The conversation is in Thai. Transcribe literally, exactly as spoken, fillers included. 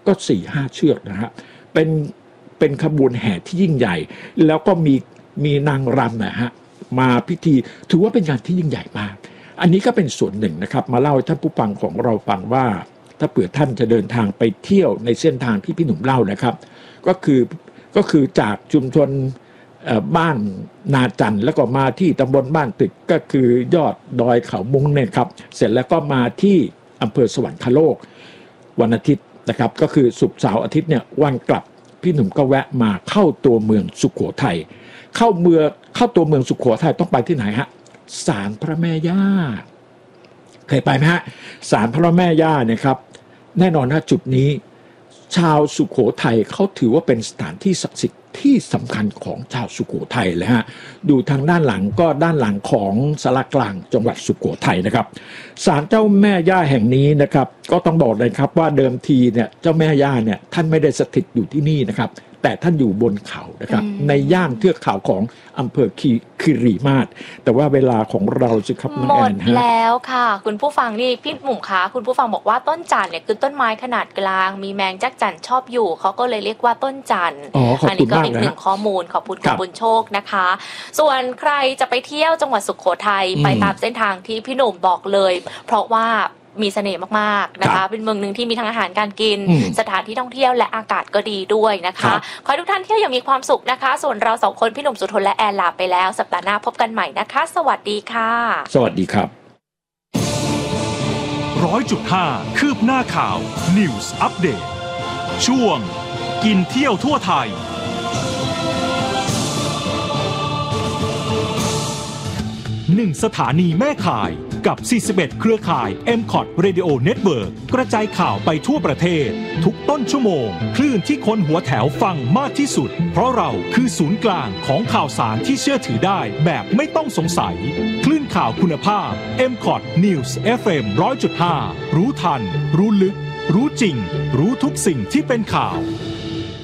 ก็ สี่ห้า เชือกนะฮะเป็นเป็นขบวนแห่ที่ยิ่งใหญ่แล้วก็มีมีนางรำนะฮะมาพิธีถือว่าเป็นงานที่ยิ่งใหญ่มากอันนี้ก็เป็นส่วนหนึ่งนะครับมาเล่าให้ท่านผู้ฟังของเราฟังว่าถ้าเผื่อท่านจะเดินทางไปเที่ยวในเส้นทางที่พี่หนุ่มเล่านะครับก็คือก็คือจากชุมชนบ้านนาจันแล้วก็มาที่ตำบลบ้านตึกก็คือยอดดอยเขามุ้งเนี่ยครับเสร็จแล้วก็มาที่อำเภอสวรรคโลกวันอาทิตย์นะครับก็คือศุกร์เสาร์อาทิตย์เนี่ยวันกลับพี่หนุ่มก็แวะมาเข้าตัวเมืองสุโขทัยเข้าเมืองเข้าตัวเมืองสุโขทัยต้องไปที่ไหนฮะศาลพระแม่ย่าเคยไปไหมฮะศาลพระแม่ย่าเนี่ยครับแน่นอนนะจุดนี้ชาวสุโขทัยเขาถือว่าเป็นสถานที่ศักดิ์สิทธิ์ที่สำคัญของชาวสุโขทัยเลยฮะดูทางด้านหลังก็ด้านหลังของศาลากลางจังหวัดสุโขทัยนะครับศาลเจ้าแม่ย่าแห่งนี้นะครับก็ต้องบอกเลยครับว่าเดิมทีเนี่ยเจ้าแม่ย่าเนี่ยท่านไม่ได้สถิตอยู่ที่นี่นะครับแต่ท่านอยู่บนเขานะครับในย่านเทือกเขาของอำเภอคีรีมาศแต่ว่าเวลาของเราสิครับน้องแอนฮะหมดแล้วค่ะคุณผู้ฟังนี่พี่หนุ่มคะคุณผู้ฟังบอกว่าต้นจันเนี่ยคือต้นไม้ขนาดกลางมีแมงจักจั่นชอบอยู่เขาก็เลยเรียกว่าต้นจันอ๋อขอบคุณมากนะอันนี้ก็อีกหนึ่งข้อมูลขอบคุณคุณบุญโชคนะคะส่วนใครจะไปเที่ยวจังหวัดสุโขทัยไปตามเส้นทางที่พี่หนุ่มบอกเลยเพราะว่ามีเสน่ห์มากๆนะคะเป็นเมืองหนึ่งที่มีทั้งอาหารการกินสถานที่ท่องเที่ยวและอากาศก็ดีด้วยนะคะขอให้ทุกท่านเที่ยวอย่างมีความสุขนะคะส่วนเราสองคนพี่หนุ่มสุทนและแอนลาไปแล้วสัปดาห์หน้าพบกันใหม่นะคะสวัสดีค่ะสวัสดีครับร้อยจุดห้า คืบหน้าข่าว News Update ช่วงกินเที่ยวทั่วไทยหนึ่งสถานีแม่ข่ายกับสี่สิบเอ็ดเครือข่าย เอ็ม คอท Radio Network กระจายข่าวไปทั่วประเทศทุกต้นชั่วโมงคลื่นที่คนหัวแถวฟังมากที่สุดเพราะเราคือศูนย์กลางของข่าวสารที่เชื่อถือได้แบบไม่ต้องสงสัยคลื่นข่าวคุณภาพ เอ็ม คอท News เอฟ เอ็ม หนึ่งร้อยจุดห้า รู้ทันรู้ลึกรู้จริงรู้ทุกสิ่งที่เป็นข่าว